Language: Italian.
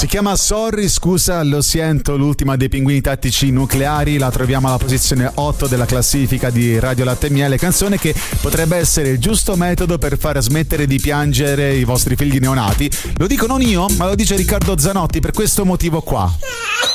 Si chiama Sorry, scusa, lo sento, l'ultima dei Pinguini Tattici Nucleari. La troviamo alla posizione 8 della classifica di Radio Latte e Miele, canzone che potrebbe essere il giusto metodo per far smettere di piangere i vostri figli neonati. Lo dico non io, ma lo dice Riccardo Zanotti, per questo motivo qua.